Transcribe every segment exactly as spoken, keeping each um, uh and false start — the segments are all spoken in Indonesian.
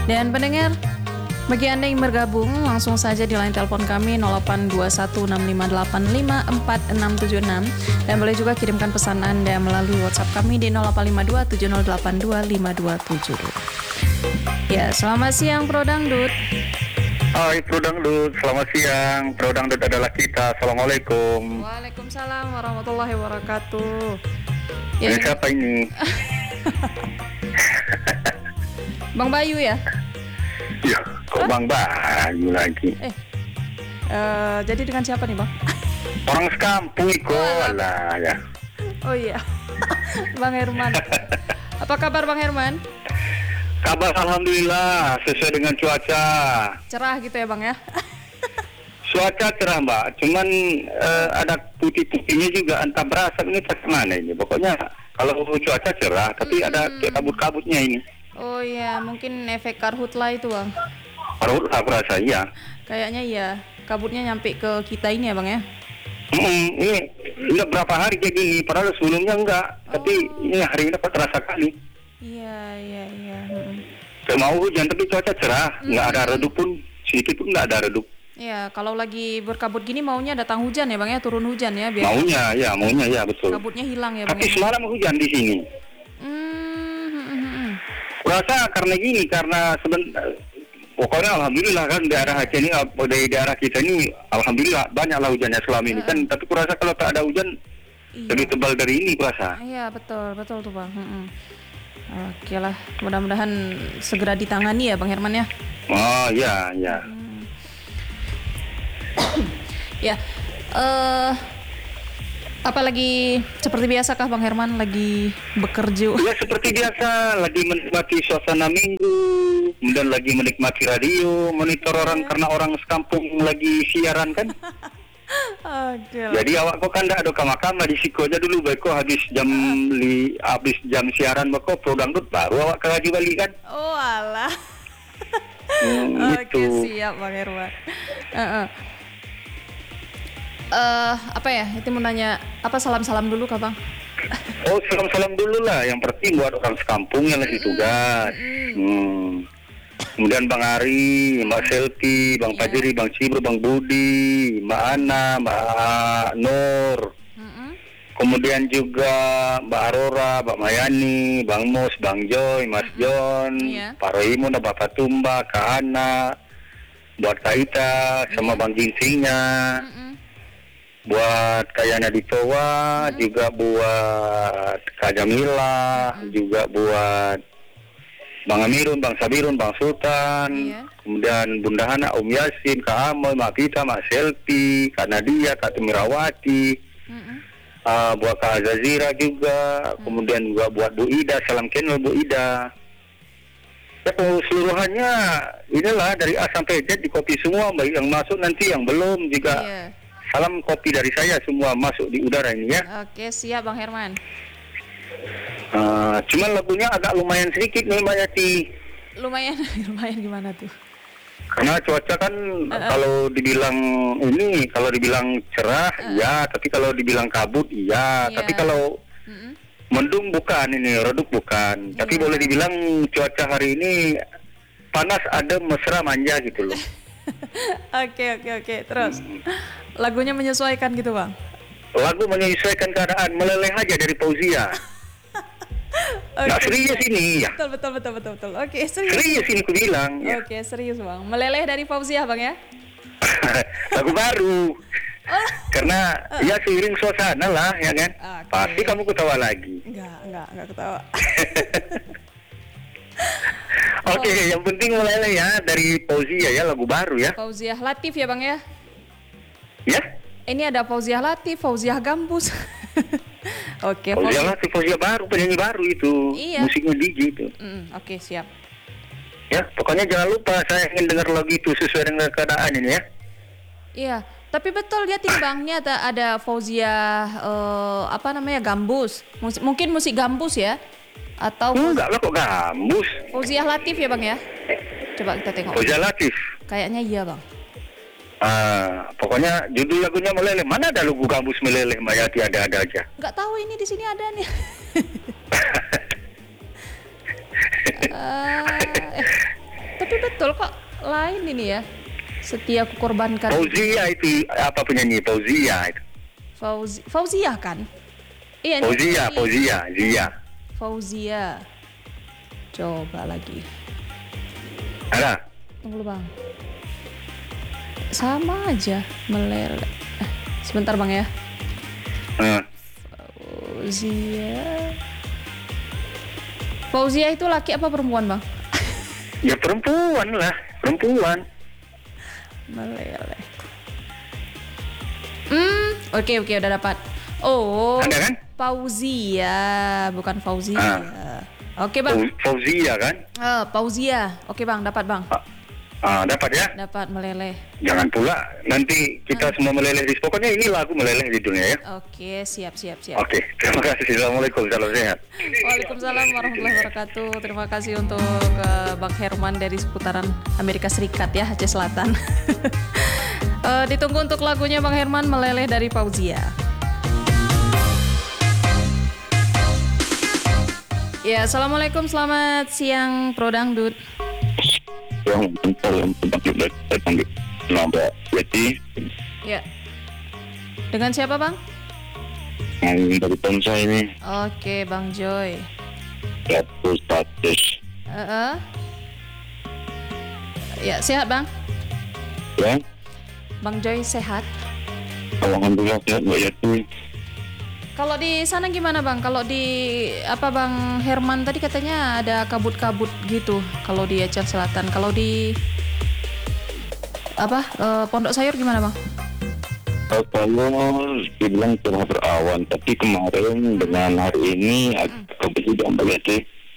Dan pendengar, bagi Anda yang bergabung, langsung saja di line telepon kami nol delapan dua satu enam lima delapan lima empat enam tujuh enam dan boleh juga kirimkan pesan Anda melalui WhatsApp kami di nol delapan lima dua tujuh nol delapan dua lima dua tujuh dua. Ya, selamat siang Pro Dangdut. Hai Pro Dangdut, selamat siang. Pro Dangdut adalah kita. Assalamualaikum. Waalaikumsalam warahmatullahi wabarakatuh. Ya, Ya, ini siapa ini? Bang Bayu ya? Ya, kok Bang Bayu lagi? Eh, eh, jadi dengan siapa nih Bang? Orang sekampung iko, alah ya. Oh iya, Bang Herman. Apa kabar Bang Herman? Kabar alhamdulillah sesuai dengan cuaca. Cerah gitu ya Bang ya? Cuaca cerah Mbak, cuman eh, ada putih-putihnya juga entah berasap ini pas mana ini. Pokoknya kalau cuaca cerah, tapi Hmm. ada kayak kabut-kabutnya ini. Oh iya, mungkin efek karhutla itu Bang. Baru aku rasa iya. Kayaknya iya, kabutnya nyampe ke kita ini ya Bang ya? Hmm, ini udah berapa hari kayak gini, padahal sebelumnya enggak. Tapi ini hari ini dapat terasa kali. Iya, iya, iya. Mm. Gak mau hujan tapi cuaca cerah, nggak ada redup pun, sedikit pun nggak ada redup. Iya, kalau lagi berkabut gini maunya datang hujan ya Bang ya, turun hujan ya biar Maunya, ya maunya ya betul. kabutnya hilang ya Bang Tapi ya. semalam hujan di sini. Hmm, hmm, hmm, hmm. Kurasa karena gini, karena sebentar, pokoknya alhamdulillah kan daerah Aceh ini, dari daerah kita ini, alhamdulillah banyaklah hujannya selama ini kan. Tapi kurasa kalau tak ada hujan Iya. lebih tebal dari ini kurasa. Iya, betul, betul tuh Bang. Hmm, hmm. Oke lah, mudah-mudahan segera ditangani ya Bang Herman ya. Oh ya, ya. Ya, eh apalagi seperti biasa kah Bang Herman lagi bekerja? Ya seperti biasa, lagi menikmati suasana minggu, kemudian lagi menikmati radio, monitor orang karena orang sekampung lagi siaran kan. Oke lah. Jadi awak kok kan ndak ada kama-kama di siku aja dulu, baik kok habis jam li, habis jam siaran kok Pro Dangdut baru awak ke lagi balik kan. Oh alah. Hmm, Oke, gitu. siap Bang Herman. Heeh. Eh, apa ya? Itu mau nanya apa salam-salam dulu kah Bang? Oh salam-salam dulu lah, yang penting buat orang sekampung yang lagi tugas. Hmm. Kemudian Bang Ari, Mbak Selti, Bang Iya. Fajri, Bang Cibru, Bang Budi, Mbak Ana, Mbak Nur. Mm-mm. Kemudian juga Mbak Aurora, Mbak Mayani, Bang Mus, Bang Joy, Mas John, Iya. Pak Roimun, Bapak Tumba, Kak Ana, buat Kak Ita, sama Bang Ginsingnya, Mm-mm. buat Kak Yana Ditowa, juga buat Kak Jamila, juga buat Bang Amirun, Bang Sabirun, Bang Sultan, Iya. kemudian Bunda Hana, Om Yasin, Kak Amal, Mak Pita, Mak Selti, Kak Nadia, Kak Tumirawati, Mm-mm. uh, buat Kak Azazira juga, kemudian juga buat Bu Ida, salam kenal Bu Ida. Ya keseluruhannya inilah dari A sampai Z di kopi semua, baik yang masuk nanti yang belum juga. Iya. Salam kopi dari saya semua masuk di udara ini ya. Oke, siap Bang Herman. Uh, cuman lagunya agak lumayan sedikit nih Mbak Yati. Lumayan, lumayan gimana tuh? Karena cuaca kan kalau dibilang ini, kalau dibilang cerah iya, tapi kalau dibilang kabut iya, Iya. tapi kalau Mm-mm. mendung bukan ini, redup bukan. Tapi Iya. boleh dibilang cuaca hari ini panas, adem, mesra, manja gitu loh. Oke, oke, oke. Terus lagunya menyesuaikan gitu Bang? Lagu menyesuaikan keadaan, meleleh aja dari Fauzia. Nggak Oke, serius siap. ini ya. Betul, betul, betul, betul, betul. Oke, serius. Serius ini aku bilang ya. Oke, serius Bang. Meleleh dari Fauzia Bang ya? Lagu baru. Oh. Karena ya seiring suasana lah ya kan. Oke. Pasti kamu ketawa lagi. Enggak, enggak, enggak ketawa. Oke, yang penting meleleh ya dari Fauzia ya, lagu baru ya. Fauziah Latif ya Bang ya? Ya? Ini ada Fauziah Latif, Fauziah Gambus. Oke, Fauzia Fauziah. lah, Fauzia baru, penyanyi baru itu. Iya. Musiknya D J itu. Mm, Oke, siap. Ya, pokoknya jangan lupa saya ingin dengar lagu itu sesuai dengan keadaan ini ya. Iya, tapi betul dia timbangnya ada ada Fauzia eh, apa namanya Gambus. Mus- mungkin musik Gambus ya? Atau Fauz- Enggak lah kok gambus. Fauziah Latif ya Bang ya? Coba kita tengok. Fauzia Latif. Kayaknya iya Bang. Ah, pokoknya judul lagunya meleleh. Mana ada lagu gambus meleleh Mbak Yati, ada-ada aja. Nggak tahu ini di sini ada nih. Eh, eh, betul kok. Lain ini ya. Setia kukorbankan. Fauzia itu apa penyanyi Fauzia itu? Fauzi, Fauzia kan? Iya. ini- Fauzia, ini- Fauzia, Zia. Fauzia. Coba lagi. Ada? Tunggu dulu, Bang. Sama aja meleleh. Eh, sebentar Bang ya. Hmm. Fauzia. Fauzia itu laki apa perempuan, Bang? Ya perempuan lah, perempuan. Meleleh. Hmm, oke oke udah dapat. Oh, Ada kan? Fauzia, bukan Fauzia. Ah. Oke, Bang. Fau- Fauzia kan? Oh, Fauzia. Oke, Bang, dapat, Bang. Ah, ah, dapat ya? Dapat meleleh. Jangan pula nanti kita semua meleleh di pokoknya ini lagu meleleh judulnya ya. Oke, siap siap siap. Oke, terima kasih. Assalamualaikum, salam sehat. Waalaikumsalam warahmatullahi wabarakatuh. Terima kasih untuk uh, Bang Herman dari seputaran Amerika Serikat ya, Aceh Selatan. Uh, ditunggu untuk lagunya Bang Herman meleleh dari Fauzia. Ya, assalamualaikum, selamat siang Pro Dangdut. Yang bentar yang bentar datang di Nanda Yeti Ya. Dengan siapa Bang? yang dari Ponsa ini Oke, Bang Joy. satu status Uh, ya, sehat Bang? ya. Bang Joy sehat? Alhamdulillah sehat Mbak Yeti. Kalau di sana gimana Bang? Kalau di apa Bang Herman tadi katanya ada kabut-kabut gitu kalau di Aceh Selatan. Kalau di apa eh, Pondok Sayur gimana Bang? Kalau dibilang cerah berawan, tapi kemarin dengan hari ini agak kabut juga Mbak Yeti.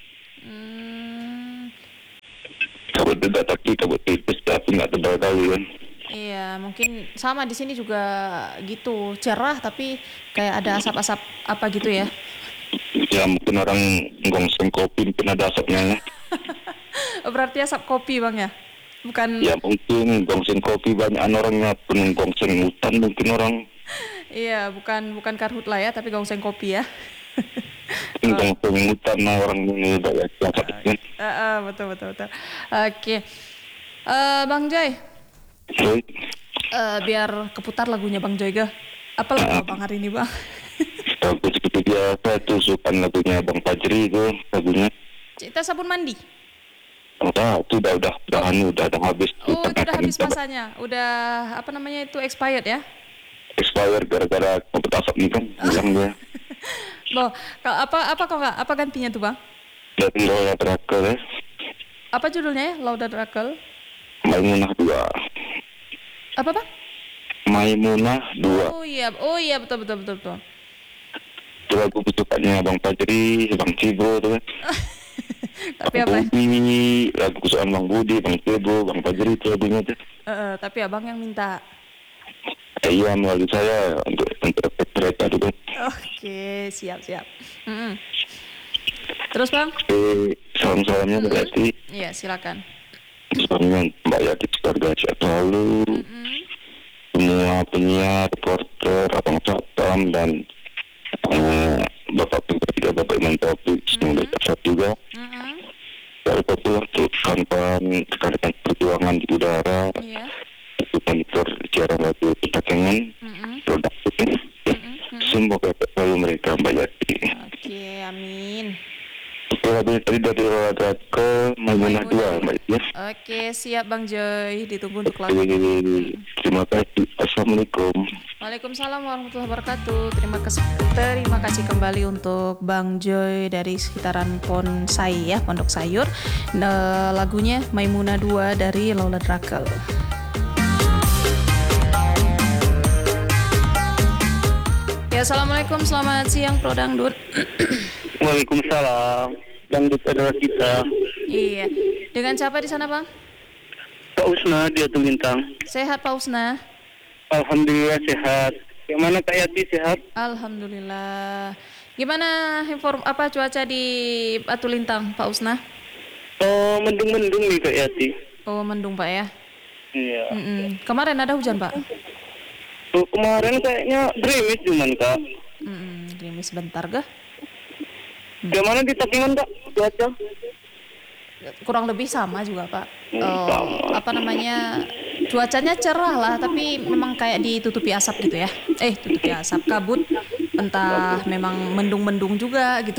Hmm, Kabut tidak tapi kabut tipis tapi nggak tebal kali kan. iya mungkin sama di sini juga gitu cerah tapi kayak ada asap-asap apa gitu ya. Ya mungkin orang gongseng kopi mungkin ada asapnya ya. Berarti asap kopi Bang ya? Bukan? Ya mungkin gongseng kopi banyak orangnya pun gongseng hutan mungkin orang. Iya bukan bukan karhutla ya tapi gongseng kopi ya. Mungkin gongseng hutan orang ini banyak asapnya. Uh, uh, betul betul betul. Oke, Eh, Bang Joy. Baik. Eh, biar keputar lagunya Bang Joy ga? Apa lagu Bang hari ini Bang? Lagu seperti biasa tusukan lagunya Bang Fajri itu lagunya. Cerita sabun mandi. Udah, itu udah udah udah anu udah udah habis. Oh itu udah habis masanya. Udah apa namanya itu expired ya? Expired gara-gara kabut asap ini kan bilang dia. Loh, kalau apa apa kok nggak? Apa gantinya tuh Bang? Dari Lola Terakel ya. Apa judulnya ya? Lauda Drakel. Maimunah dua. Apa Bang? Maimunah dua. Oh iya, oh iya betul betul betul betul. Itu lagu kesukaannya Bang Fajri, Bang Cibo tuh kan. Tapi Bang apa? Budi, lagu kesukaan Bang Budi, Bang Cibo, Bang Fajri itu lagunya tuh. Eh, eh, tapi abang yang minta. Eh, iya melalui saya untuk untuk mereka tuh kan. Oke, siap siap. Mm-mm. Terus Bang? Eh, salam-salamnya berarti Iya silakan. salamnya Mbak Yati keluarga sehat selalu. Mm-mm. Semua penyiar, reporter, abang Satam dan eh, Bapak Pemerintah, Bapak Iman Taufik, semoga sehat juga. Mm-mm. Dari populer untuk kawan-kawan rekan-rekan perjuangan di udara, Iya. itu monitor siaran radio kita kangen, Mm-mm. produk itu. Semoga selalu mereka Mbak Yati. Oke, amin. Oke, lagunya tadi dari Roda ke Maimunah dua Mbak Yati. Oke, siap Bang Joy. Ditunggu untuk lagu. Oke, terima kasih. Assalamualaikum. Waalaikumsalam warahmatullahi wabarakatuh. Terima kasih, terima kasih kembali untuk Bang Joy dari sekitaran Ponsai ya, Pondok Sayur. Nah, lagunya Maimunah dua dari Lola Drakel. Ya, assalamualaikum, selamat siang Pro Dangdut. Waalaikumsalam. Dangdut adalah kita. Iya, dengan siapa di sana Bang? Pak Usna dia tuh bintang. Sehat Pak Usna? Alhamdulillah sehat. Yang mana Kak Yati sehat? Alhamdulillah. Gimana inform apa cuaca di Batu Lintang Pak Usna? Oh, mendung-mendung nih Kak Yati. Oh mendung Pak ya. Iya. Mm-mm. Kemarin ada hujan Pak? Tuh, kemarin kayaknya gerimis cuman Kak. Mm-mm. Gerimis sebentar gak? Yang mana di Takengon Kak cuaca? kurang lebih sama juga Pak. Hmm, Eh, sama. apa namanya, cuacanya cerah lah, tapi memang kayak ditutupi asap gitu ya. Eh, tutupi asap, kabut. Entah memang mendung-mendung juga gitu.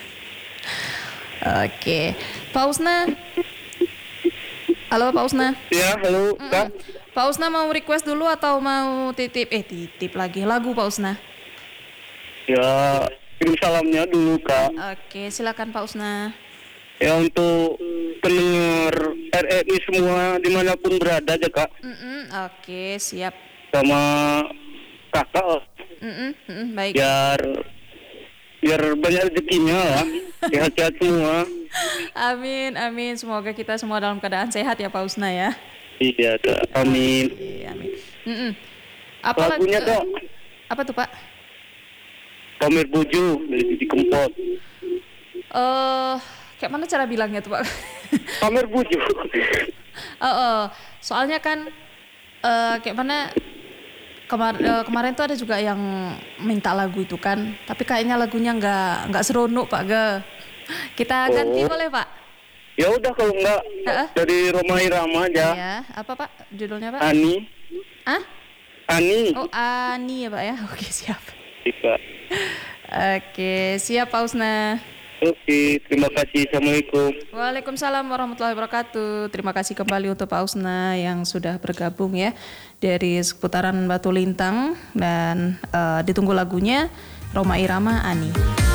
Oke, Pak Usna. Halo Pak Usna. Ya, halo Mm-mm. Kak. Pak Usna mau request dulu atau mau titip? Eh, titip lagi lagu Pak Usna. Ya, kirim salamnya dulu Kak. Oke, silakan Pak Usna. Ya untuk pendengar R R I semua dimanapun berada aja Kak. Mm-mm, Oke, siap. Sama kakak lah. Mm-mm, mm-mm, baik. biar biar banyak rezekinya lah. Sehat-sehat semua. Amin, amin. Semoga kita semua dalam keadaan sehat ya Pak Usna ya. Iya Kak. Amin. Oke, amin. Mm-mm. Apa lag- Lagunya Kak, Apa tuh Pak? Pamer Buju dari Didi Kempot. Eh, kayak mana cara bilangnya tuh Pak? Pamer Buju. Oh, oh. Soalnya kan eh kayak mana kemar- eh, kemarin tuh ada juga yang minta lagu itu kan, tapi kayaknya lagunya nggak nggak seronok Pak Ge. Kita ganti Oh. boleh Pak? Ya udah kalau enggak Heeh. dari Roma Irama aja. Ya, apa Pak? Judulnya Pak? Ani. Ah? Ani. Oh, Ani ya Pak ya. Oke, siap. Iya. Oke, siap Pak Usna. Oke, terima kasih. Assalamualaikum. Waalaikumsalam warahmatullahi wabarakatuh. Terima kasih kembali untuk Pak Usna yang sudah bergabung ya dari seputaran Batu Lintang, dan eh, ditunggu lagunya Roma Irama Ani.